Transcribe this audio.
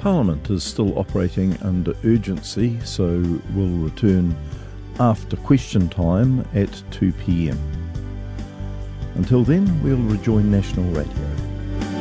Parliament is still operating under urgency, so we'll return after question time at 2 p.m. Until then, we'll rejoin National Radio.